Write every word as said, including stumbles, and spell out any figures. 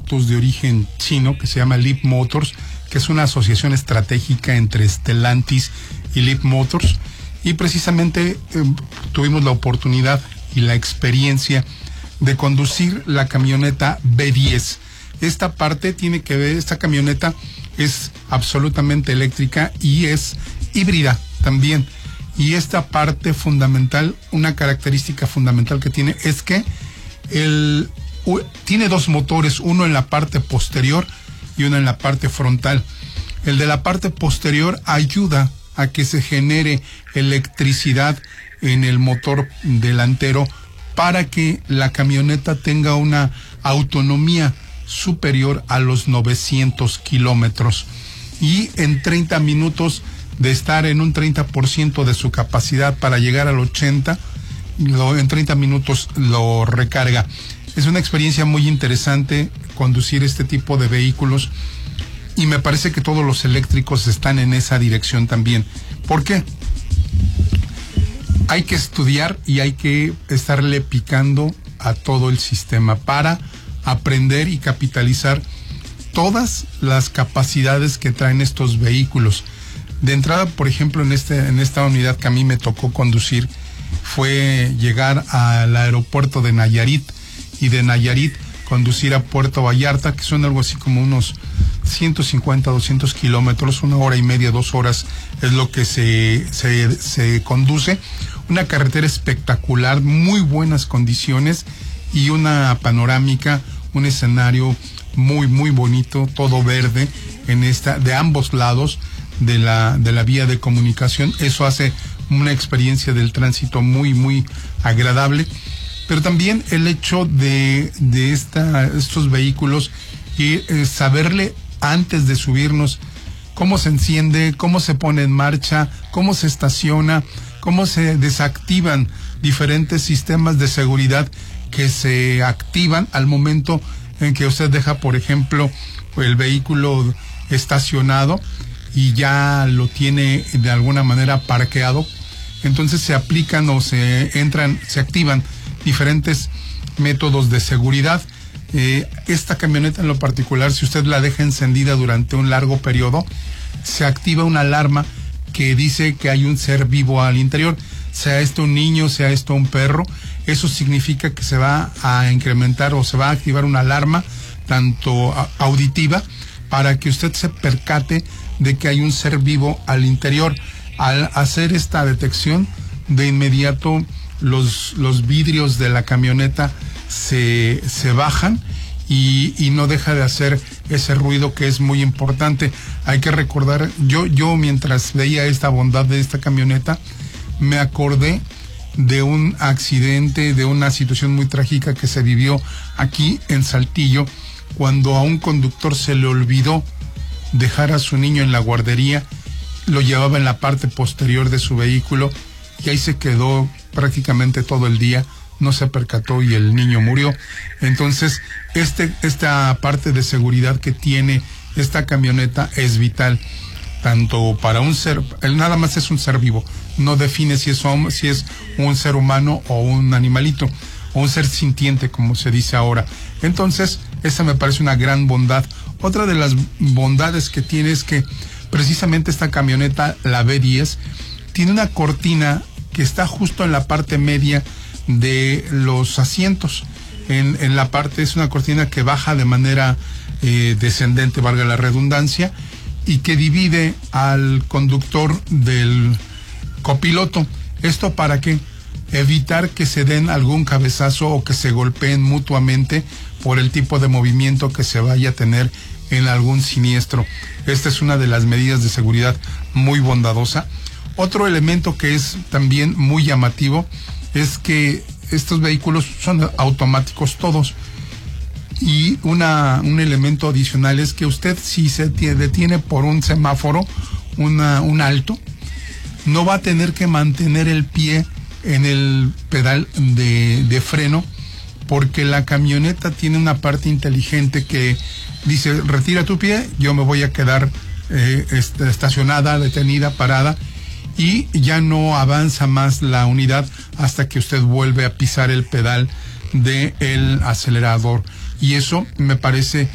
autos de origen chino que se llama Leap Motors, que es una asociación estratégica entre Stellantis y Leap Motors, y precisamente eh, tuvimos la oportunidad y la experiencia de conducir la camioneta B diez. Esta parte tiene que ver, esta camioneta es absolutamente eléctrica y es híbrida también. Y esta parte fundamental, una característica fundamental que tiene es que el, u, tiene dos motores, uno en la parte posterior y uno en la parte frontal. El de la parte posterior ayuda a que se genere electricidad en el motor delantero para que la camioneta tenga una autonomía superior a los novecientos kilómetros, y en treinta minutos de estar en un treinta por ciento de su capacidad para llegar al ochenta, lo, en treinta minutos lo recarga. Es una experiencia muy interesante conducir este tipo de vehículos, y me parece que todos los eléctricos están en esa dirección también. ¿Por qué? Hay que estudiar y hay que estarle picando a todo el sistema para aprender y capitalizar todas las capacidades que traen estos vehículos. De entrada, por ejemplo, en este en esta unidad que a mí me tocó conducir, fue llegar al aeropuerto de Nayarit, y de Nayarit conducir a Puerto Vallarta, que son algo así como unos ciento cincuenta, doscientos kilómetros, una hora y media, dos horas es lo que se, se, se conduce. Una carretera espectacular, muy buenas condiciones y una panorámica, un escenario muy, muy bonito, todo verde en esta, de ambos lados de la, de la vía de comunicación. Eso hace una experiencia del tránsito muy, muy agradable. Pero también el hecho de, de esta, estos vehículos y eh, saberle antes de subirnos cómo se enciende, cómo se pone en marcha, cómo se estaciona, cómo se desactivan diferentes sistemas de seguridad que se activan al momento en que usted deja, por ejemplo, el vehículo estacionado y ya lo tiene de alguna manera parqueado. Entonces se aplican o se entran, se activan diferentes métodos de seguridad. Eh, esta camioneta en lo particular, si usted la deja encendida durante un largo periodo, se activa una alarma que dice que hay un ser vivo al interior, sea esto un niño, sea esto un perro. Eso significa que se va a incrementar o se va a activar una alarma tanto auditiva para que usted se percate de que hay un ser vivo al interior. Al hacer esta detección, de inmediato los, los vidrios de la camioneta se, se bajan y, y no deja de hacer ese ruido que es muy importante. Hay que recordar, yo, yo mientras veía esta bondad de esta camioneta, me acordé de un accidente, de una situación muy trágica que se vivió aquí en Saltillo, cuando a un conductor se le olvidó dejar a su niño en la guardería, lo llevaba en la parte posterior de su vehículo y ahí se quedó prácticamente todo el día, no se percató y el niño murió. Entonces, este, esta parte de seguridad que tiene esta camioneta es vital, tanto para un ser, él nada más es un ser vivo, no define si es, si es un ser humano o un animalito, o un ser sintiente, como se dice ahora. Entonces, esa me parece una gran bondad. Otra de las bondades que tiene es que precisamente esta camioneta, la B diez, tiene una cortina que está justo en la parte media de los asientos. En, en la parte, es una cortina que baja de manera eh, descendente, valga la redundancia, y que divide al conductor del copiloto. ¿Esto para qué? Evitar que se den algún cabezazo o que se golpeen mutuamente por el tipo de movimiento que se vaya a tener en algún siniestro. Esta es una de las medidas de seguridad muy bondadosa. Otro elemento que es también muy llamativo es que estos vehículos son automáticos todos. Y una, un elemento adicional es que usted, si se detiene por un semáforo, una, un alto, no va a tener que mantener el pie en el pedal de, de freno, porque la camioneta tiene una parte inteligente que dice: retira tu pie, yo me voy a quedar eh, estacionada, detenida, parada, y ya no avanza más la unidad hasta que usted vuelve a pisar el pedal del acelerador. Y eso me parece